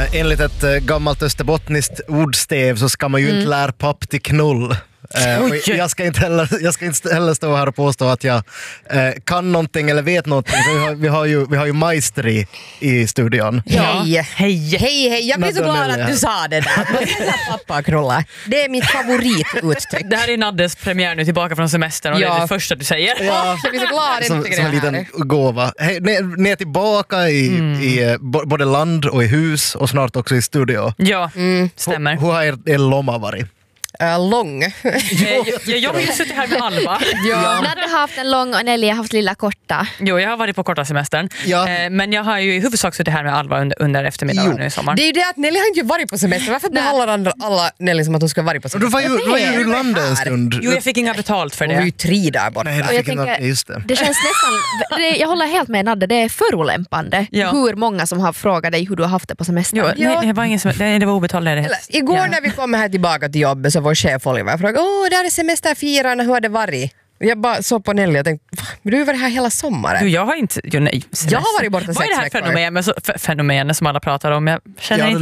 Enligt ett gammalt österbottniskt ordstäv så ska man ju inte lära papp till knull. Jag ska inte heller stå här och påstå att jag kan någonting eller vet någonting. Så vi har ju Maestri i studion. Ja. Hej. Jag blir så glad att du sa det där. Pappa knulla. Det är mitt favorituttryck. Det här är Naddes premiär nu tillbaka från semestern och det är det första du säger. Ja. Jag blir så glad som en liten gåva. Hej, ni är tillbaka i både land och i hus och snart också i studio. Ja, stämmer. Hur har er lomma varit? Lång. Jag har ju suttit här med Alva. Nadde har haft en lång och Nelly har haft lilla korta. Jo, jag har varit på korta semestern. Ja. Men jag har ju i huvudsak suttit här med Alva under eftermiddagen nu i sommar. Det är ju det att Nelly har inte varit på semester. Varför behandlar alla Nelly som att hon ska vara på semester? Du var ju i landet en stund. Jo, jag fick inga betalt för Hon var ju det. 3 där borta. Nej, Och jag tänker, just det. det känns nästan, jag håller helt med Nadde, det är förolämpande hur många som har frågat dig hur du har haft det på semestern. Jo, nej, det var ingen det var obetald ledighet. Igår när vi kom här tillbaka till jobbet så var chef Oliver frågade, där är semesterfirarna, hur har det varit? Och jag bara såg på Nelly och tänkte, du har varit här hela sommaren. Du, jag har inte... Jo, nej, jag har varit borta 6 veckor. Vad är det här fenomenet som alla pratar om? Jag känner inte...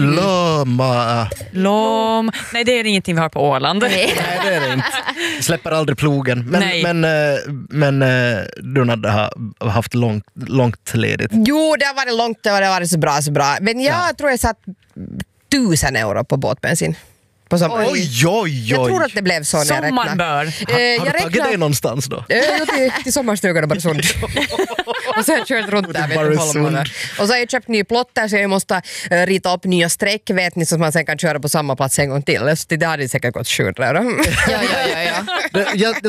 Loma. Nej, det är ingenting vi har på Åland. Nej, det är det inte. Släpper aldrig plogen. Men du Nadde har haft långt ledigt. Jo, det har varit långt, det har varit så bra. Men jag tror jag satt 1000 euro på båtbensin. Oj. Jag tror att det blev så när jag räknade. Som man bör. Har du tagit dig någonstans då? Till sommarstugan och Barsund. Och så har jag kört runt där vid Holmmånader. Och så har jag köpt ny plotter så jag måste rita upp nya streck, vet ni, så att man sen kan köra på samma plats en gång till. Så det hade säkert gått 7 euro. Ja. Jag